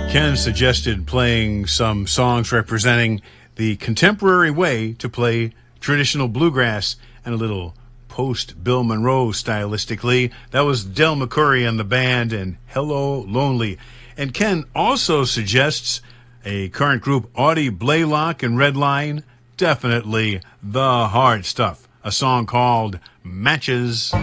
Ken suggested playing some songs representing the contemporary way to play traditional bluegrass and a little post-Bill Monroe stylistically. That was Del McCoury and the band and Hello Lonely. And Ken also suggests a current group, Audie Blaylock and Redline, definitely the hard stuff. A song called Matches.